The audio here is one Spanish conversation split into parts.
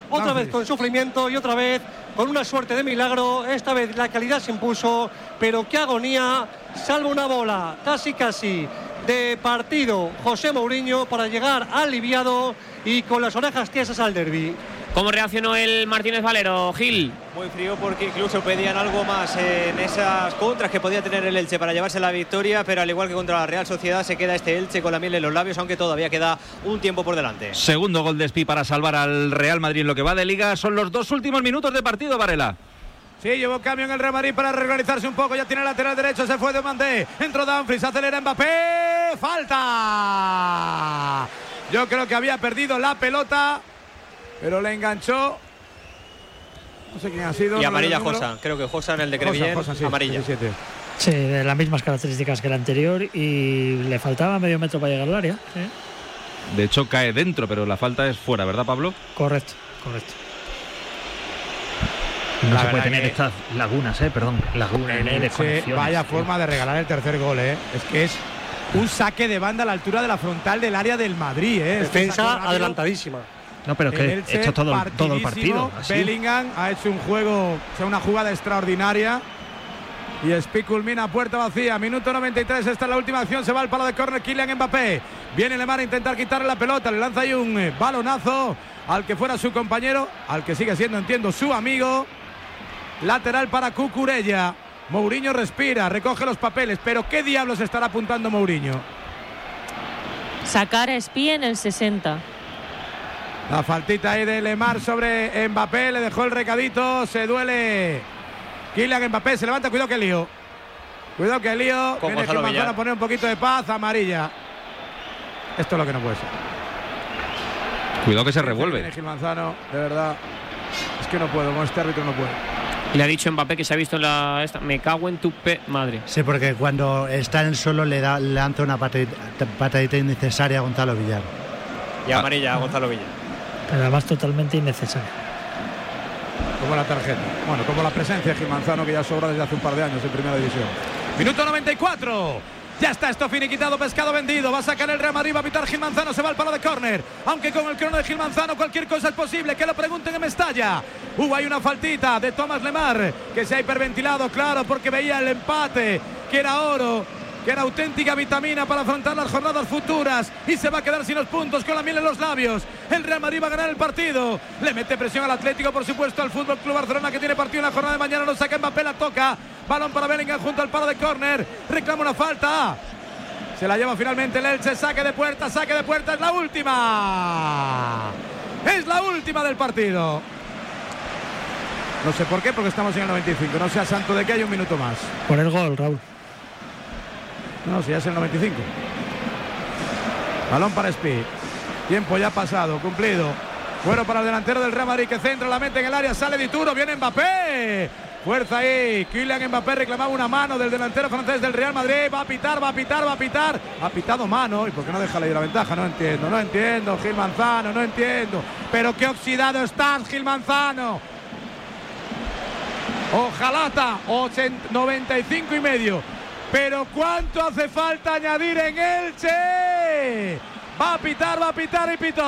otra vez con sufrimiento y otra vez con una suerte de milagro. Esta vez la calidad se impuso, pero qué agonía, salva una bola casi de partido José Mourinho para llegar aliviado y con las orejas tiesas al derbi. ¿Cómo reaccionó el Martínez Valero, Gil? Muy frío, porque incluso pedían algo más en esas contras que podía tener el Elche para llevarse la victoria, pero al igual que contra la Real Sociedad se queda este Elche con la miel en los labios, aunque todavía queda un tiempo por delante. Segundo gol de Espi para salvar al Real Madrid en lo que va de Liga. Son los 2 últimos minutos de partido, Varela. Sí, llevó cambio en el Real Madrid para reorganizarse un poco. Ya tiene el lateral derecho, se fue de Mandé. Entró Dumfries, acelera Mbappé. ¡Falta! Yo creo que había perdido la pelota, pero le enganchó. No sé quién ha sido. Y amarilla Josa, creo que Josa en el de Crevillén, sí, amarilla. 17. Sí, de las mismas características que el anterior y le faltaba medio metro para llegar al área. ¿Sí? De hecho cae dentro, pero la falta es fuera, ¿verdad, Pablo? Correcto. No se puede tener estas lagunas, lagunas de desconexiones. Vaya forma de regalar el tercer gol, Es que es un saque de banda a la altura de la frontal del área del Madrid, Defensa adelantadísima. No, pero es que esto todo el partido. Así. Bellingham ha hecho una jugada extraordinaria. Y Espi culmina a puerta vacía. Minuto 93, esta es la última acción. Se va al palo de córner Kylian Mbappé. Viene Lemar a intentar quitarle la pelota. Le lanza ahí un balonazo al que fuera su compañero, al que sigue siendo, entiendo, su amigo. Lateral para Cucurella. Mourinho respira, recoge los papeles. Pero ¿qué diablos estará apuntando Mourinho? Sacar a Espi en el 60. La faltita ahí de Lemar sobre Mbappé. Le dejó el recadito. Se duele Kylian Mbappé. Se levanta. Cuidado que lío. Viene Gil Manzano a poner un poquito de paz. Amarilla. Esto es lo que no puede ser. Cuidado que se revuelve. Viene Gil Manzano. De verdad. Es que no puedo. Con este árbitro no puedo. Le ha dicho Mbappé que se ha visto en me cago en tu madre. Sí, porque cuando está en el suelo le lanza una patadita innecesaria a Gonzalo Villar. Y amarilla a Gonzalo Villar. Pero además totalmente innecesaria. Como la tarjeta. Bueno, como la presencia de Gil Manzano, que ya sobra desde hace un par de años en Primera División. Minuto 94. Ya está esto finiquitado, pescado vendido. Va a sacar el Real Madrid, va a pitar Gil Manzano, se va al palo de córner. Aunque con el crono de Gil Manzano cualquier cosa es posible. Que lo pregunten en Mestalla. Hay una faltita de Thomas Lemar, que se ha hiperventilado, claro, porque veía el empate, que era oro, que era auténtica vitamina para afrontar las jornadas futuras, y se va a quedar sin los puntos, con la miel en los labios. El Real Madrid va a ganar el partido. Le mete presión al Atlético, por supuesto, al Fútbol Club Barcelona, que tiene partido en la jornada de mañana. Lo saca Mbappé, la toca. Balón para Bellingham junto al palo de córner. Reclama una falta. Se la lleva finalmente el Elche. Saque de puerta. Es la última. Es la última del partido. No sé por qué, porque estamos en el 95. No sea santo de que hay un minuto más. Por el gol, Raúl. No, si ya es el 95. Balón para Espi. Tiempo ya pasado, cumplido. Bueno para el delantero del Real Madrid, que centra, la mete en el área, sale Dituro, viene Mbappé. Fuerza ahí. Kylian Mbappé reclamaba una mano del delantero francés del Real Madrid. Va a pitar. Ha pitado mano. ¿Y por qué no deja la ventaja? No entiendo. Gil Manzano, no entiendo. Pero qué oxidado estás, Gil Manzano. Ojalá 95 y medio. Pero ¿cuánto hace falta añadir en Elche? Va a pitar y pitó.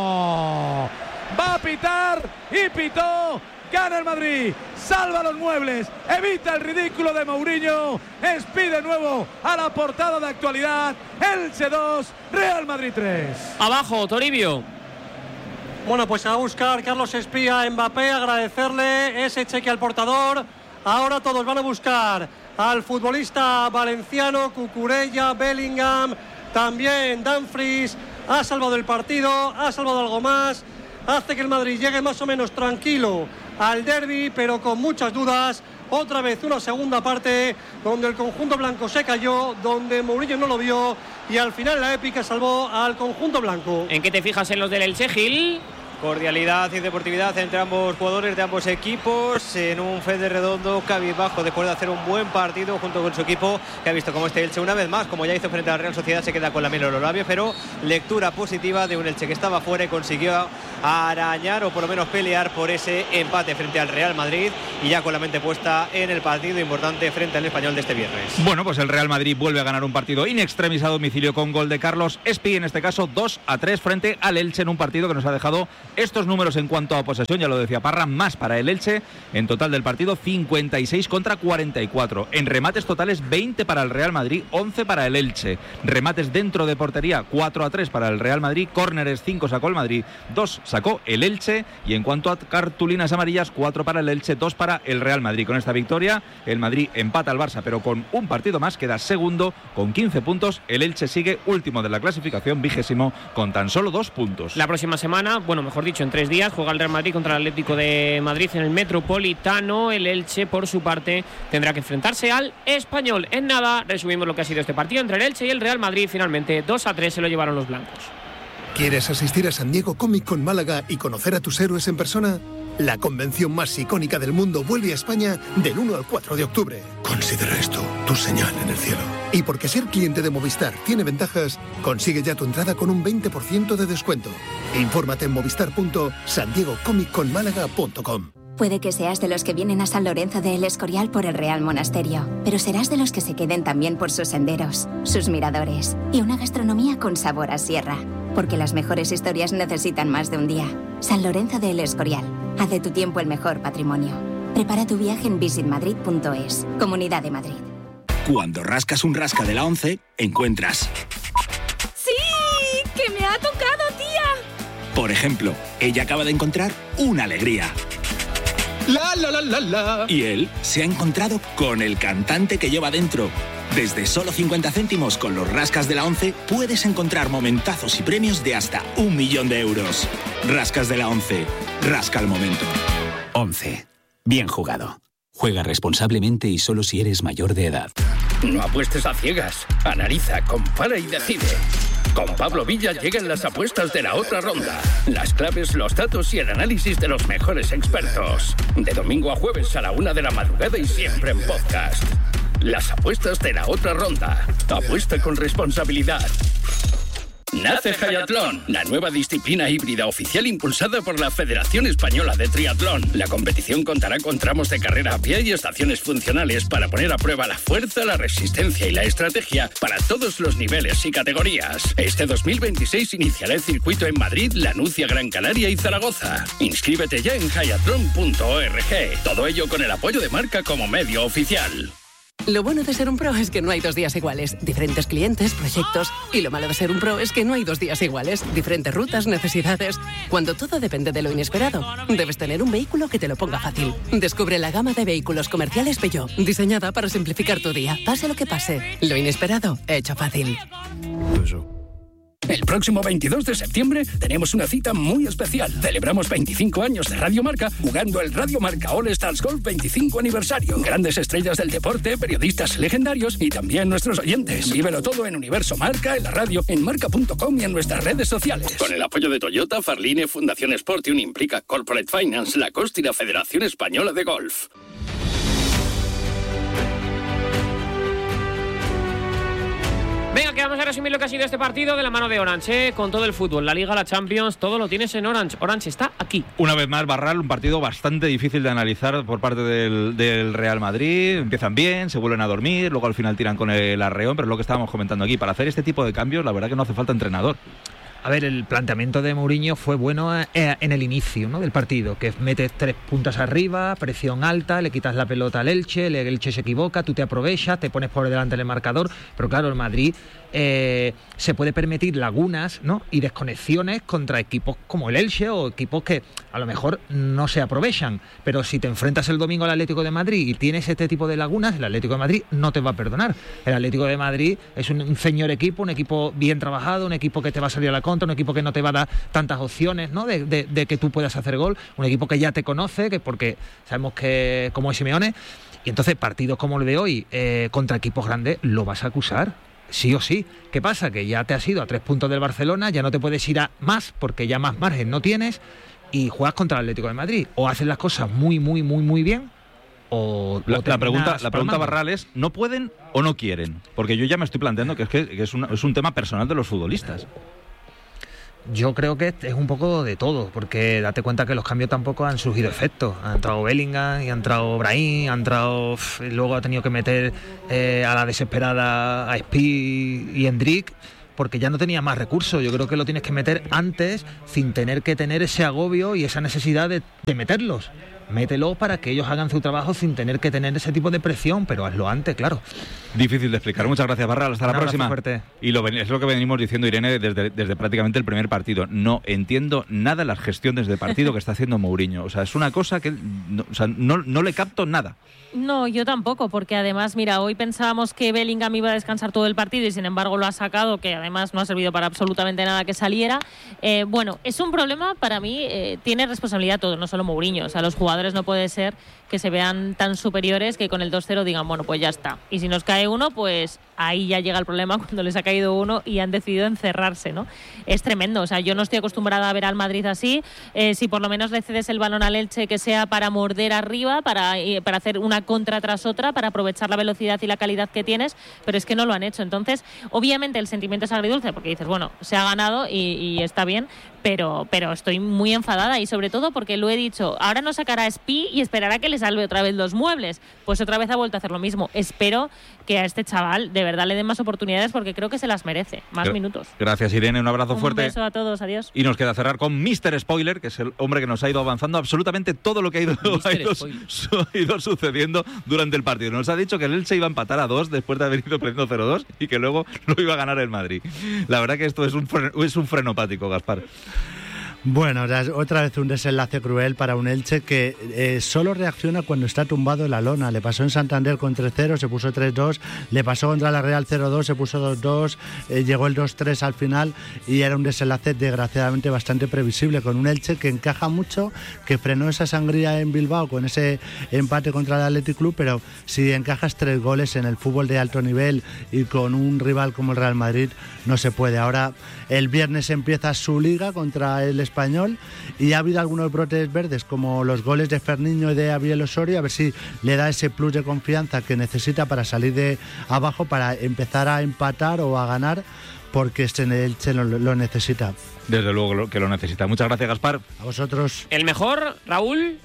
Va a pitar y pitó. Gana el Madrid, salva los muebles, evita el ridículo de Mourinho. Espi de nuevo a la portada de actualidad. Elche 2, Real Madrid 3. Abajo, Toribio. Bueno, pues a buscar Carlos Espi a Mbappé, agradecerle ese cheque al portador. Ahora todos van a buscar al futbolista valenciano, Cucurella, Bellingham, también Dumfries. Ha salvado el partido, ha salvado algo más. Hace que el Madrid llegue más o menos tranquilo al derbi, pero con muchas dudas. Otra vez una segunda parte donde el conjunto blanco se cayó, donde Mourinho no lo vio, y al final la épica salvó al conjunto blanco. ¿En qué te fijas en los del Elche, Gil? Cordialidad y deportividad entre ambos jugadores de ambos equipos, en un Fede Redondo cabizbajo después de hacer un buen partido junto con su equipo, que ha visto como este Elche una vez más, como ya hizo frente a la Real Sociedad, se queda con la miel en los labios, pero lectura positiva de un Elche que estaba fuera y consiguió arañar o por lo menos pelear por ese empate frente al Real Madrid, y ya con la mente puesta en el partido importante frente al Español de este viernes. Bueno, pues el Real Madrid vuelve a ganar un partido in extremis a domicilio con gol de Carlos Espi, en este caso 2-3 frente al Elche, en un partido que nos ha dejado Estos números en cuanto a posesión, ya lo decía Parra, más para el Elche, en total del partido 56 contra 44. En remates totales 20 para el Real Madrid, 11 para el Elche. Remates dentro de portería 4-3 para el Real Madrid, córneres 5 sacó el Madrid, 2 sacó el Elche, y en cuanto a cartulinas amarillas, 4 para el Elche, 2 para el Real Madrid. Con esta victoria el Madrid empata al Barça, pero con un partido más queda segundo con 15 puntos. El Elche sigue último de la clasificación, 20º con tan solo 2 puntos. La próxima semana, bueno, mejor dicho, en 3 días juega el Real Madrid contra el Atlético de Madrid en el Metropolitano. El Elche, por su parte, tendrá que enfrentarse al Español. En nada, resumimos lo que ha sido este partido entre el Elche y el Real Madrid. Finalmente 2-3 se lo llevaron los blancos. ¿Quieres asistir a San Diego Comic Con Málaga y conocer a tus héroes en persona? La convención más icónica del mundo vuelve a España del 1 al 4 de octubre. Considera esto tu señal en el cielo. Y porque ser cliente de Movistar tiene ventajas, consigue ya tu entrada con un 20% de descuento. Infórmate en movistar.sandiegocomicconmálaga.com. Puede que seas de los que vienen a San Lorenzo de El Escorial por el Real Monasterio, pero serás de los que se queden también por sus senderos, sus miradores y una gastronomía con sabor a sierra. Porque las mejores historias necesitan más de un día. San Lorenzo de El Escorial. Haz de tu tiempo el mejor patrimonio. Prepara tu viaje en visitmadrid.es. Comunidad de Madrid. Cuando rascas un rasca de la 11, encuentras... ¡Sí! ¡Que me ha tocado, tía! Por ejemplo, ella acaba de encontrar una alegría. La, la, la, la, la. Y él se ha encontrado con el cantante que lleva dentro. Desde solo 50 céntimos con los rascas de la 11 puedes encontrar momentazos y premios de hasta 1 millón de euros. Rascas de la 11. Rasca el momento. 11. Bien jugado. Juega responsablemente y solo si eres mayor de edad. No apuestes a ciegas. Analiza, compara y decide. Con Pablo Villa llegan las apuestas de la otra ronda. Las claves, los datos y el análisis de los mejores expertos. De domingo a jueves a la 1 de la madrugada y siempre en podcast. Las apuestas de la otra ronda. Apuesta con responsabilidad. Nace Hayatlón, la nueva disciplina híbrida oficial impulsada por la Federación Española de Triatlón. La competición contará con tramos de carrera a pie y estaciones funcionales para poner a prueba la fuerza, la resistencia y la estrategia para todos los niveles y categorías. Este 2026 iniciará el circuito en Madrid, Lanucia, Gran Canaria y Zaragoza. Inscríbete ya en hayatlon.org. Todo ello con el apoyo de Marca como medio oficial. Lo bueno de ser un pro es que no hay 2 días iguales. Diferentes clientes, proyectos. Y lo malo de ser un pro es que no hay 2 días iguales. Diferentes rutas, necesidades. Cuando todo depende de lo inesperado, debes tener un vehículo que te lo ponga fácil. Descubre la gama de vehículos comerciales Peugeot, diseñada para simplificar tu día. Pase lo que pase, lo inesperado, hecho fácil. El próximo 22 de septiembre tenemos una cita muy especial. Celebramos 25 años de Radio Marca jugando el Radio Marca All Stars Golf 25 aniversario. Grandes estrellas del deporte, periodistas legendarios y también nuestros oyentes. Vívelo todo en Universo Marca, en la radio, en marca.com y en nuestras redes sociales. Con el apoyo de Toyota, Farline, Fundación Sportium, Implica, Corporate Finance, Lacoste y la Federación Española de Golf. Venga, que vamos a resumir lo que ha sido este partido de la mano de Orange, con todo el fútbol, la Liga, la Champions, todo lo tienes en Orange. Orange está aquí. Una vez más, Barral, un partido bastante difícil de analizar por parte del Real Madrid. Empiezan bien, se vuelven a dormir, luego al final tiran con el arreón, pero es lo que estábamos comentando aquí. Para hacer este tipo de cambios, la verdad que no hace falta entrenador. A ver, el planteamiento de Mourinho fue bueno en el inicio, ¿no?, del partido, que metes 3 puntas arriba, presión alta, le quitas la pelota al Elche, el Elche se equivoca, tú te aprovechas, te pones por delante del marcador, pero claro, el Madrid se puede permitir lagunas, ¿no?, y desconexiones contra equipos como el Elche o equipos que a lo mejor no se aprovechan, pero si te enfrentas el domingo al Atlético de Madrid y tienes este tipo de lagunas, el Atlético de Madrid no te va a perdonar. El Atlético de Madrid es un señor equipo, un equipo bien trabajado, un equipo que te va a salir a la contra, un equipo que no te va a dar tantas opciones, ¿no?, de que tú puedas hacer gol, un equipo que ya te conoce, que porque sabemos que como es Simeone, y entonces partidos como el de hoy contra equipos grandes lo vas a acusar, sí o sí. ¿Qué pasa? Que ya te has ido a 3 puntos del Barcelona, ya no te puedes ir a más porque ya más margen no tienes y juegas contra el Atlético de Madrid. O haces las cosas muy bien, o la pregunta Barral es, ¿no pueden o no quieren? Porque yo ya me estoy planteando que es un tema personal de los futbolistas. Yo creo que es un poco de todo, porque date cuenta que los cambios tampoco han surgido efectos. Ha entrado Bellingham y ha entrado Brahim, luego ha tenido que meter a la desesperada a Spi y Endrick, porque ya no tenía más recursos. Yo creo que lo tienes que meter antes, sin tener que tener ese agobio y esa necesidad de meterlos. Mételos para que ellos hagan su trabajo sin tener que tener ese tipo de presión, pero hazlo antes, claro. Difícil de explicar. Muchas gracias, Barral. Hasta la próxima. Fuerte. Y es lo que venimos diciendo, Irene, desde prácticamente el primer partido. No entiendo nada las gestiones de partido que está haciendo Mourinho. O sea, es una cosa que no le capto nada. No, yo tampoco, porque además, mira, hoy pensábamos que Bellingham iba a descansar todo el partido y sin embargo lo ha sacado, que además no ha servido para absolutamente nada que saliera. Bueno, es un problema para mí, tiene responsabilidad todo, no solo Mourinho. O sea, los jugadores no puede ser que se vean tan superiores que con el 2-0 digan, bueno, pues ya está. Y si nos cae uno, pues ahí ya llega el problema cuando les ha caído uno y han decidido encerrarse, ¿no? Es tremendo, o sea, yo no estoy acostumbrada a ver al Madrid así. Si por lo menos le cedes el balón al Elche, que sea para morder arriba, para hacer una contra tras otra, para aprovechar la velocidad y la calidad que tienes, pero es que no lo han hecho. Entonces, obviamente el sentimiento es agridulce, porque dices, bueno, se ha ganado y está bien, pero estoy muy enfadada y sobre todo porque lo he dicho, ahora no sacará a Spi y esperará que le salve otra vez los muebles. Pues otra vez ha vuelto a hacer lo mismo. Espero que a este chaval de verdad le den más oportunidades porque creo que se las merece. Más minutos. Gracias, Irene. Un abrazo fuerte. Un beso a todos. Adiós. Y nos queda cerrar con Mr. Spoiler, que es el hombre que nos ha ido avanzando absolutamente todo lo que ha ido sucediendo durante el partido. Nos ha dicho que el Elche iba a empatar a 2 después de haber ido perdiendo 0-2 y que luego lo iba a ganar el Madrid. La verdad que esto es un frenopático, Gaspar. Bueno, otra vez un desenlace cruel para un Elche que solo reacciona cuando está tumbado en la lona. Le pasó en Santander con 3-0, se puso 3-2, le pasó contra la Real 0-2, se puso 2-2, llegó el 2-3 al final y era un desenlace desgraciadamente bastante previsible, con un Elche que encaja mucho, que frenó esa sangría en Bilbao con ese empate contra el Athletic Club, pero si encajas 3 goles en el fútbol de alto nivel y con un rival como el Real Madrid, no se puede. Ahora el viernes empieza su liga contra el Español y ha habido algunos brotes verdes como los goles de Ferniño y de Abiel Osorio, a ver si le da ese plus de confianza que necesita para salir de abajo, para empezar a empatar o a ganar, porque el Elche lo necesita. Desde luego que lo necesita. Muchas gracias, Gaspar. A vosotros. ¿El mejor, Raúl?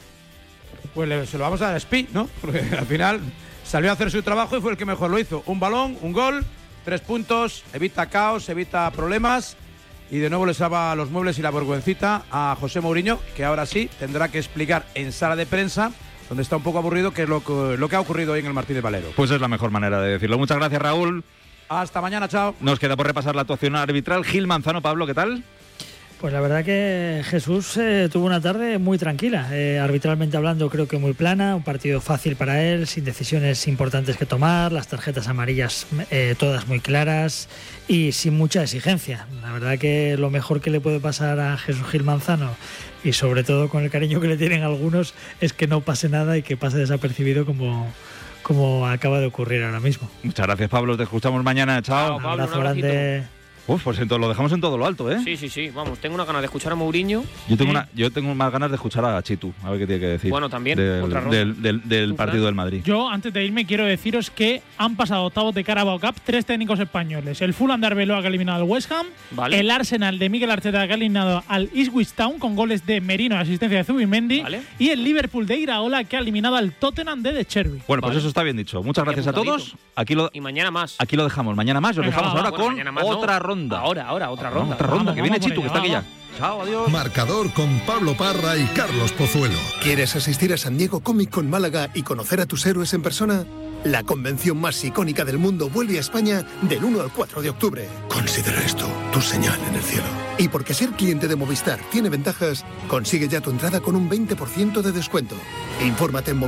Pues se lo vamos a dar a Spi, ¿no? Porque al final salió a hacer su trabajo y fue el que mejor lo hizo. Un balón, un gol, 3 puntos, evita caos, evita problemas. Y de nuevo le salva los muebles y la vergüencita a José Mourinho, que ahora sí tendrá que explicar en sala de prensa, donde está un poco aburrido, qué es lo que ha ocurrido hoy en el Martínez Valero. Pues es la mejor manera de decirlo. Muchas gracias, Raúl. Hasta mañana, chao. Nos queda por repasar la actuación arbitral. Gil Manzano, Pablo, ¿qué tal? Pues la verdad que Jesús tuvo una tarde muy tranquila, arbitralmente hablando creo que muy plana, un partido fácil para él, sin decisiones importantes que tomar, las tarjetas amarillas todas muy claras y sin mucha exigencia. La verdad que lo mejor que le puede pasar a Jesús Gil Manzano, y sobre todo con el cariño que le tienen algunos, es que no pase nada y que pase desapercibido como acaba de ocurrir ahora mismo. Muchas gracias, Pablo, te escuchamos mañana, chao. Un abrazo grande. Pues lo dejamos en todo lo alto, ¿eh? Sí. Vamos, tengo una ganas de escuchar a Mourinho. Yo tengo más ganas de escuchar a Chitu, a ver qué tiene que decir. Bueno, también, del partido del Madrid. Yo, antes de irme, quiero deciros que han pasado octavos de Carabao Cup 3 técnicos españoles. El Fulham de Arbeloa, que ha eliminado al West Ham. Vale. El Arsenal de Mikel Arteta, que ha eliminado al Ipswich Town con goles de Merino y asistencia de Zubimendi. Vale. Y el Liverpool de Iraola, que ha eliminado al Tottenham de Cherby. Bueno, pues eso está bien dicho. Muchas gracias a todos. Y mañana más. Aquí lo dejamos. Mañana más. Lo dejamos ahora con otra ronda. Ahora. Otra ronda. Que viene Chitu, que está aquí ya. Chao, adiós. Marcador con Pablo Parra y Carlos Pozuelo. ¿Quieres asistir a San Diego Comic Con Málaga y conocer a tus héroes en persona? La convención más icónica del mundo vuelve a España del 1 al 4 de octubre. Considera esto tu señal en el cielo. Y porque ser cliente de Movistar tiene ventajas, consigue ya tu entrada con un 20% de descuento. Infórmate en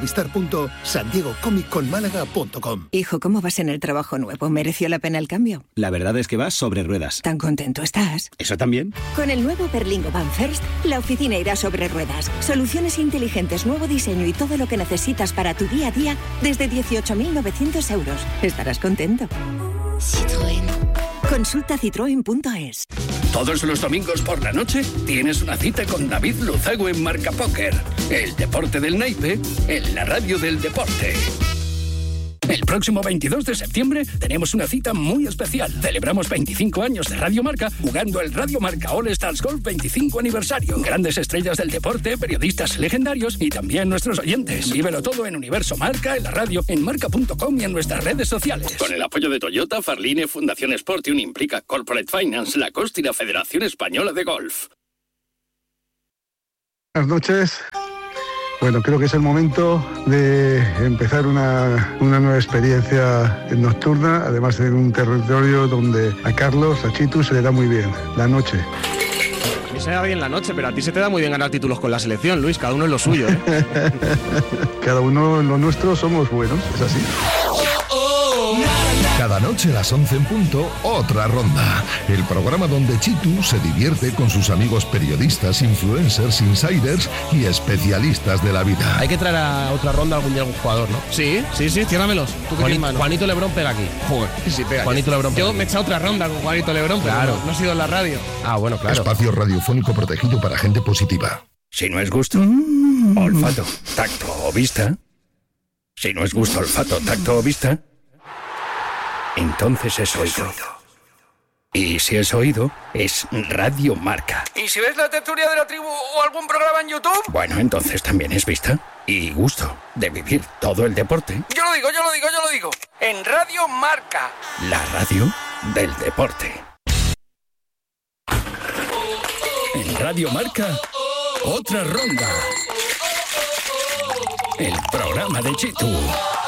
movistar.sandiegocomicconmálaga.com. Hijo, ¿cómo vas en el trabajo nuevo? ¿Mereció la pena el cambio? La verdad es que vas sobre ruedas. ¿Tan contento estás? ¿Eso también? Con el nuevo Berlingo Van First, la oficina irá sobre ruedas. Soluciones inteligentes, nuevo diseño y todo lo que necesitas para tu día a día desde 18.900 euros. Estarás contento. Citroën. Consulta citroen.es. Todos los domingos por la noche tienes una cita con David Luzago en Marca Póker. El deporte del naipe en la radio del deporte. El próximo 22 de septiembre tenemos una cita muy especial. Celebramos 25 años de Radio Marca jugando el Radio Marca All Stars Golf 25 aniversario. Grandes estrellas del deporte, periodistas legendarios y también nuestros oyentes. Vívelo todo en Universo Marca, en la radio, en marca.com y en nuestras redes sociales. Con el apoyo de Toyota, Farline, Fundación Sport y Unimplica Corporate Finance, la COST y la Federación Española de Golf. Buenas noches. Bueno, creo que es el momento de empezar una nueva experiencia nocturna, además en un territorio donde a Carlos, a Chitu, se le da muy bien la noche. A mí se me da bien la noche, pero a ti se te da muy bien ganar títulos con la selección, Luis, cada uno es lo suyo, ¿eh? Cada uno en lo nuestro somos buenos, es así. Cada noche a las 11 en punto, Otra Ronda. El programa donde Chitu se divierte con sus amigos periodistas, influencers, insiders y especialistas de la vida. Hay que traer a Otra Ronda algún día algún jugador, ¿no? Sí, ciérramelos. ¿Tú qué mano? Juanito Lebrón pega aquí. Joder, sí pega. Juanito Lebrón pega. Yo me he echado Otra Ronda con Juanito Lebrón, claro. Pero no he sido en la radio. Ah, bueno, claro. Espacio radiofónico protegido para gente positiva. Si no es gusto, olfato, tacto o vista. Si no es gusto, olfato, tacto o vista, entonces es oído. Y si es oído, es Radio Marca. ¿Y si ves la tertulia de la tribu o algún programa en YouTube? Bueno, entonces también es vista y gusto de vivir todo el deporte. Yo lo digo. En Radio Marca. La radio del deporte. En Radio Marca, Otra Ronda. El programa de Chitu.